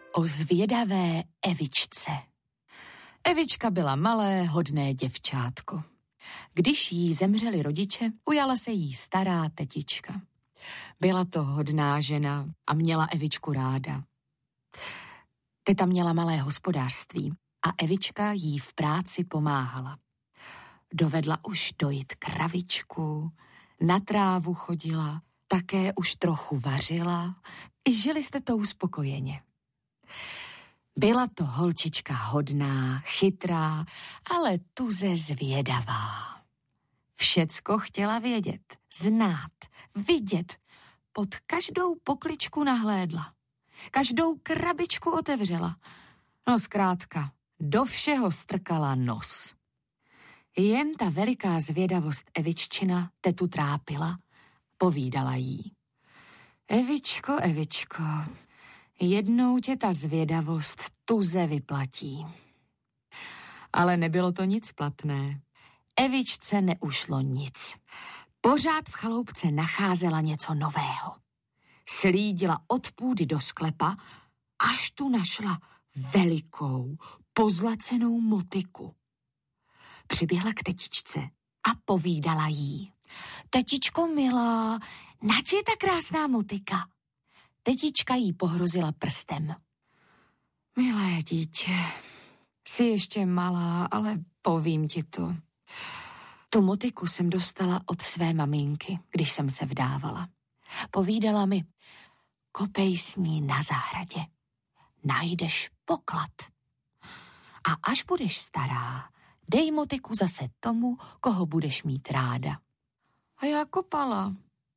O zvědavé Evičce. Evička byla malé, hodné děvčátko. Když jí zemřeli rodiče, ujala se jí stará tetička. Byla to hodná žena a měla Evičku ráda. Teta měla malé hospodářství a Evička jí v práci pomáhala. Dovedla už dojít kravičku, na trávu chodila, také už trochu vařila, i žili jste to uspokojeně. Byla to holčička hodná, chytrá, ale tuze zvědavá. Všecko chtěla vědět, znát, vidět, pod každou pokličku nahlédla, každou krabičku otevřela. No zkrátka, do všeho strkala nos. Jen ta veliká zvědavost Eviččina tetu trápila, povídala jí. Evičko, Evičko, jednou tě ta zvědavost tuze vyplatí. Ale nebylo to nic platné. Evičce neušlo nic. Pořád v chaloupce nacházela něco nového. Slídila od půdy do sklepa, až tu našla velikou, pozlacenou motyku. Přiběhla k tetičce a povídala jí. Tetičko milá, nač je ta krásná motyka? Tetička jí pohrozila prstem. Milé dítě, jsi ještě malá, ale povím ti to. Tu motyku jsem dostala od své maminky, když jsem se vdávala. Povídala mi, kopej s ní na zahradě, najdeš poklad. A až budeš stará, dej motyku zase tomu, koho budeš mít ráda. A já kopala.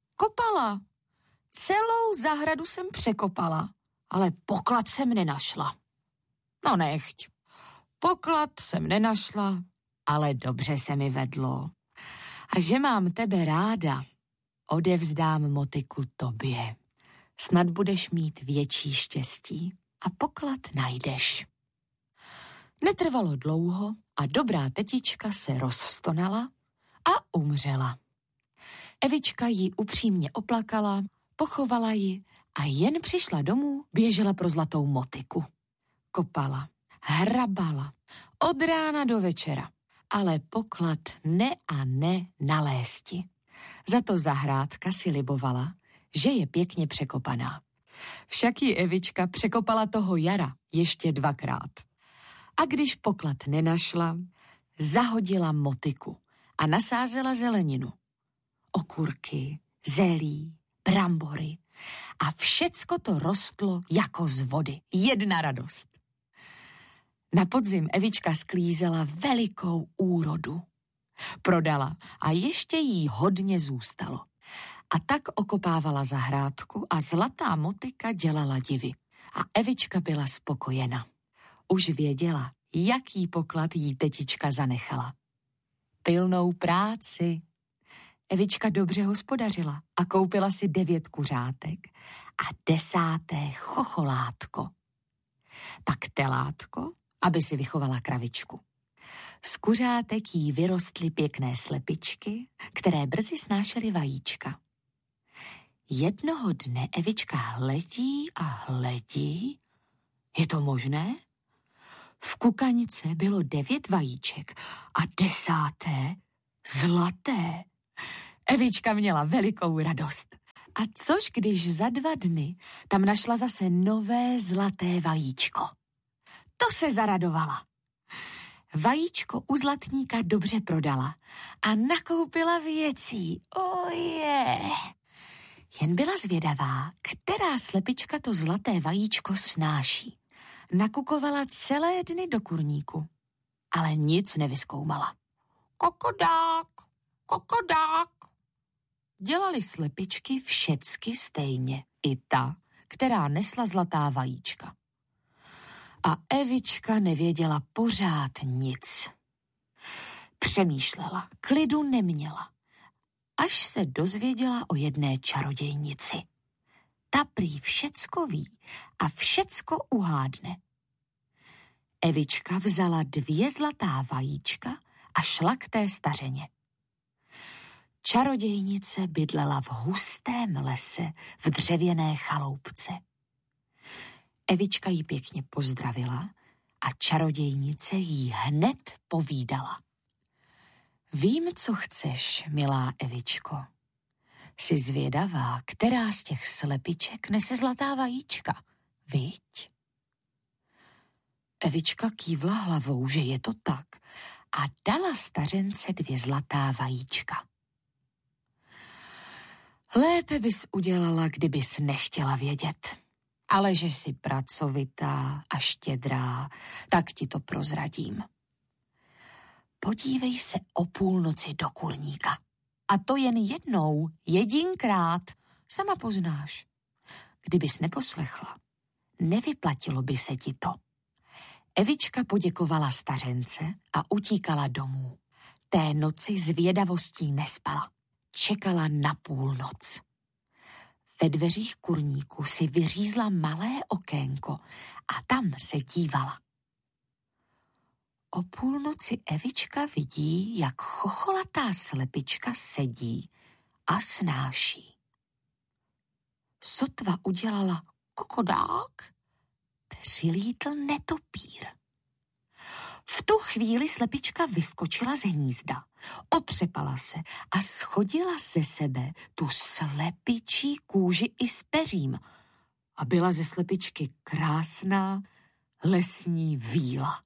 Celou zahradu jsem překopala, ale poklad jsem nenašla. No nechť. Poklad jsem nenašla, ale dobře se mi vedlo. A že mám tebe ráda, odevzdám motyku tobě. Snad budeš mít větší štěstí a poklad najdeš. Netrvalo dlouho a dobrá tetička se rozstonala a umřela. Evička ji upřímně oplakala, pochovala ji a jen přišla domů, běžela pro zlatou motyku. Kopala, hrabala, od rána do večera, ale poklad ne a ne nalézti. Za to zahrádka si libovala, že je pěkně překopaná. Však ji Evička překopala toho jara ještě 2krát. A když poklad nenašla, zahodila motyku a nasázela zeleninu. Okurky, zelí, brambory a všecko to rostlo jako z vody. Jedna radost. Na podzim Evička sklízela velikou úrodu. Prodala a ještě jí hodně zůstalo. A tak okopávala zahrádku a zlatá motyka dělala divy. A Evička byla spokojena. Už věděla, jaký poklad jí tetička zanechala. Pilnou práci. Evička dobře hospodařila a koupila si 9 kuřátek a 10. chocholátko. Pak telátko, aby si vychovala kravičku. Z kuřátek jí vyrostly pěkné slepičky, které brzy snášely vajíčka. Jednoho dne Evička hledí a hledí. Je to možné? V kukanice bylo 9 vajíček a 10. zlaté. Evička měla velikou radost. A což když za 2 dny tam našla zase nové zlaté vajíčko. To se zaradovala. Vajíčko u zlatníka dobře prodala a nakoupila věcí. Oje! Jen byla zvědavá, která slepička to zlaté vajíčko snáší. Nakukovala celé dny do kurníku, ale nic nevyzkoumala. Kokodák, kokodák. Dělali slepičky všecky stejně, i ta, která nesla zlatá vajíčka. A Evička nevěděla pořád nic. Přemýšlela, klidu neměla, až se dozvěděla o jedné čarodějnici. Ta prý všecko ví a všecko uhádne. Evička vzala 2 zlatá vajíčka a šla k té stařeně. Čarodějnice bydlela v hustém lese v dřevěné chaloupce. Evička jí pěkně pozdravila a čarodějnice jí hned povídala. Vím, co chceš, milá Evičko. Jsi zvědavá, která z těch slepiček nese zlatá vajíčka, viď? Evička kývla hlavou, že je to tak, a dala stařence 2 zlatá vajíčka. Lépe bys udělala, kdybys nechtěla vědět. Ale že jsi pracovitá a štědrá, tak ti to prozradím. Podívej se o půlnoci do kurníka. A to jen jednou, jedinkrát, sama poznáš. Kdybys neposlechla, nevyplatilo by se ti to. Evička poděkovala stařence a utíkala domů. Té noci zvědavostí nespala. Čekala na půlnoc. Ve dveřích kurníku si vyřízla malé okénko a tam se dívala. O půlnoci Evička vidí, jak chocholatá slepička sedí a snáší. Sotva udělala kokodák, přilítl netopír. V tu chvíli slepička vyskočila z hnízda, otřepala se a schodila ze sebe tu slepičí kůži i s peřím. A byla ze slepičky krásná lesní víla.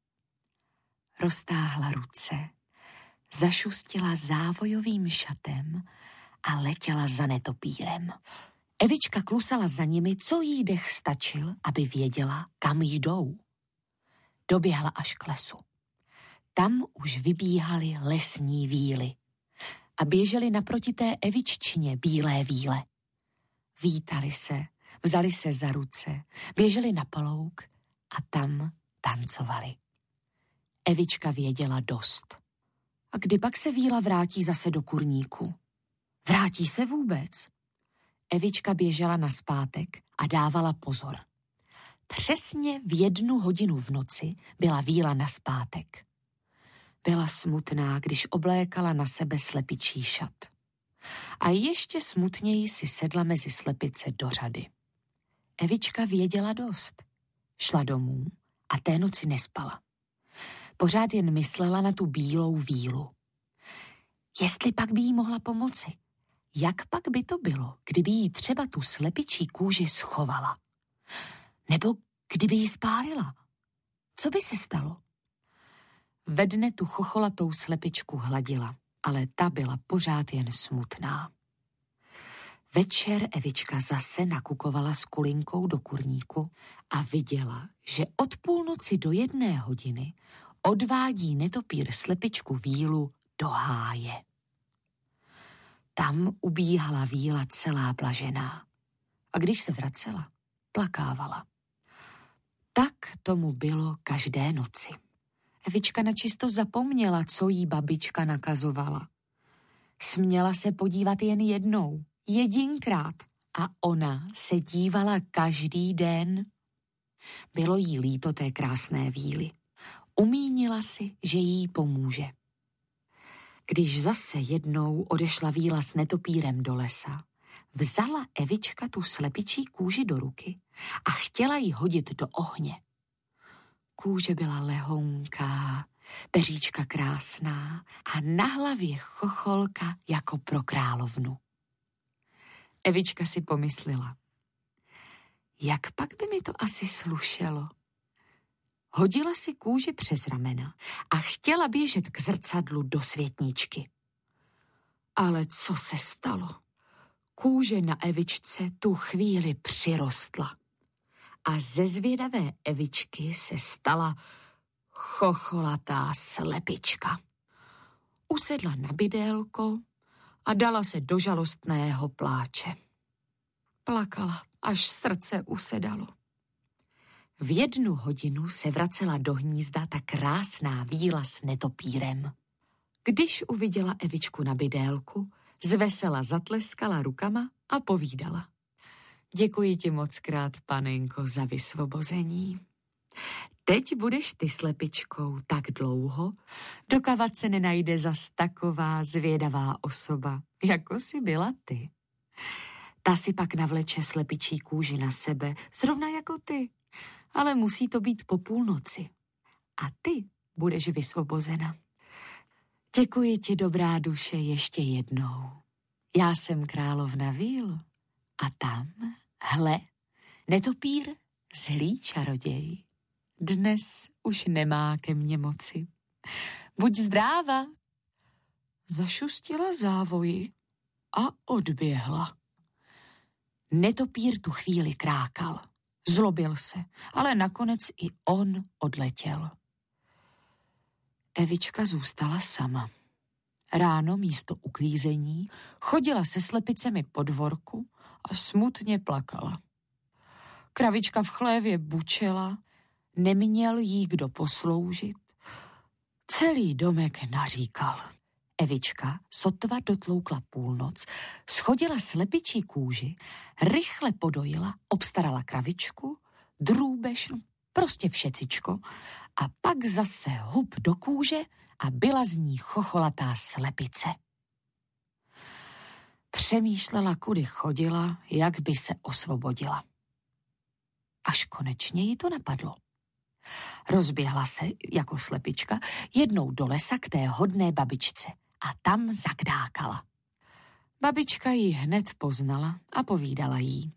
Roztáhla ruce, zašustila závojovým šatem a letěla za netopírem. Evička klusala za nimi, co jí dech stačil, aby věděla, kam jdou. Doběhla až k lesu. Tam už vybíhaly lesní víly a běžely naproti té Eviččině bílé víle. Vítali se, vzali se za ruce, běželi na palouk a tam tancovali. Evička věděla dost. A kdy pak se víla vrátí zase do kurníku? Vrátí se vůbec? Evička běžela nazpátek a dávala pozor. Přesně v 1 hodinu v noci byla víla nazpátek. Byla smutná, když oblékala na sebe slepičí šat. A ještě smutněji si sedla mezi slepice do řady. Evička věděla dost. Šla domů a té noci nespala. Pořád jen myslela na tu bílou vílu. Jestli pak by jí mohla pomoci, jak pak by to bylo, kdyby jí třeba tu slepičí kůži schovala? Nebo kdyby ji spálila? Co by se stalo? Ve dne tu chocholatou slepičku hladila, ale ta byla pořád jen smutná. Večer Evička zase nakukovala s kulinkou do kurníku a viděla, že od půlnoci do 1 hodiny odvádí netopír slepičku vílu do háje. Tam ubíhala víla celá blažená a když se vracela, plakávala. Tak tomu bylo každé noci. Evička načisto zapomněla, co jí babička nakazovala. Směla se podívat jen jednou, jedinkrát, a ona se dívala každý den. Bylo jí líto té krásné víly. Umínila si, že jí pomůže. Když zase jednou odešla víla s netopírem do lesa, vzala Evička tu slepičí kůži do ruky a chtěla ji hodit do ohně. Kůže byla lehounká, peříčka krásná a na hlavě chocholka jako pro královnu. Evička si pomyslela, jak pak by mi to asi slušelo. Hodila si kůži přes ramena a chtěla běžet k zrcadlu do světničky. Ale co se stalo? Kůže na Evičce tu chvíli přirostla. A ze zvědavé Evičky se stala chocholatá slepička. Usedla na bydélko a dala se do žalostného pláče. Plakala, až srdce usedalo. V 1 hodinu se vracela do hnízda ta krásná víla s netopírem. Když uviděla Evičku na bydélku, zvesela zatleskala rukama a povídala. Děkuji ti mockrát, panenko, za vysvobození. Teď budeš ty slepičkou tak dlouho, dokud se nenajde zas taková zvědavá osoba, jako jsi byla ty. Ta si pak navleče slepičí kůži na sebe, zrovna jako ty, ale musí to být po půlnoci. A ty budeš vysvobozena. Děkuji ti, dobrá duše, ještě jednou. Já jsem královna Víl a tam, hle, netopír, zlý čaroděj. Dnes už nemá ke mně moci. Buď zdráva. Zašustila závoji a odběhla. Netopír tu chvíli krákal. Zlobil se, ale nakonec i on odletěl. Evička zůstala sama. Ráno místo uklízení chodila se slepicemi po dvorku a smutně plakala. Kravička v chlévě bučela, neměl jí kdo posloužit. Celý domek naříkal. Evička sotva dotloukla půlnoc, schodila slepičí kůži, rychle podojila, obstarala kravičku, drůbež, prostě všecičko, a pak zase hub do kůže a byla z ní chocholatá slepice. Přemýšlela, kudy chodila, jak by se osvobodila. Až konečně jí to napadlo. Rozběhla se, jako slepička, jednou do lesa k té hodné babičce a tam zakdákala. Babička ji hned poznala a povídala jí.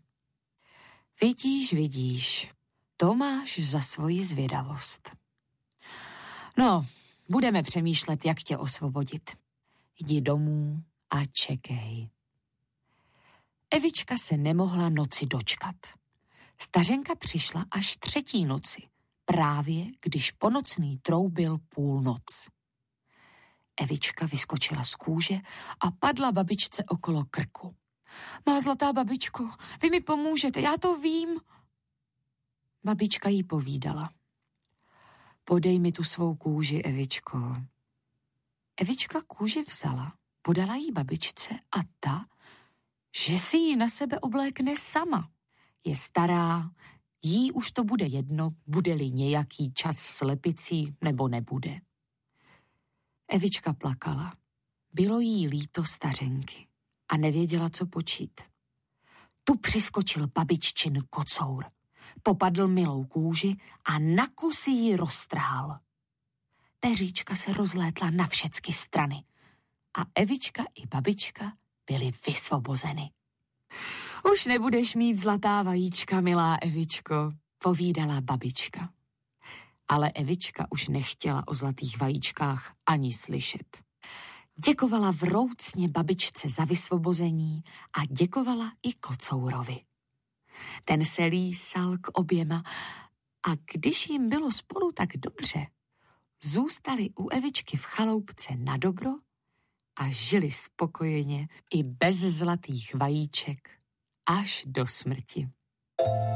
Vidíš, to máš za svoji zvědavost. No, budeme přemýšlet, jak tě osvobodit. Jdi domů a čekej. Evička se nemohla noci dočkat. Stařenka přišla až 3. noci, právě když po nocný troubil půlnoc. Evička vyskočila z kůže a padla babičce okolo krku. Má zlatá babičko, vy mi pomůžete, já to vím. Babička jí povídala. Podej mi tu svou kůži, Evičko. Evička kůži vzala, podala jí babičce a ta, že si ji na sebe oblékne sama. Je stará, jí už to bude jedno, bude-li nějaký čas slepicí nebo nebude. Evička plakala. Bylo jí líto stařenky a nevěděla, co počít. Tu přiskočil babiččin kocour. Popadl milou kůži a na kusy ji roztrhal. Peříčka se rozlétla na všecky strany a Evička i babička byly vysvobozeny. Už nebudeš mít zlatá vajíčka, milá Evičko, povídala babička. Ale Evička už nechtěla o zlatých vajíčkách ani slyšet. Děkovala vroucně babičce za vysvobození a děkovala i kocourovi. Ten se lísal k oběma a když jim bylo spolu tak dobře, zůstali u Evičky v chaloupce na dobro a žili spokojeně i bez zlatých vajíček až do smrti.